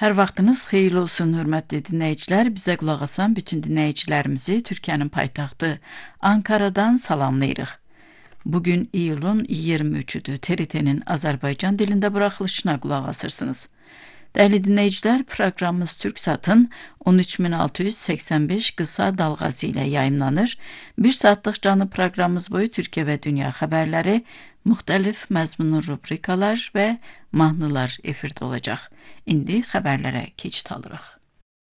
Hər vaxtınız xeyirli olsun, hörmətli dinləyicilər. Bizə qulaq asan bütün dinləyicilərimizi Türkiyənin paytaxtı Ankaradan salamlayırıq. Bugün iyulun 23-üdür. TRT-nin Azərbaycan dilində buraxılışına qulaq asırsınız. Dəyərli dinləyicilər, proqramımız Türksatın 13685 qısa dalğası ilə yayımlanır. Bir saatlıq canlı proqramımız boyu Türkiyə və dünya xəbərləri, müxtəlif məzmunlu rubrikalar və mahnılar efirdə olacaq. İndi xəbərlərə keçid alırıq.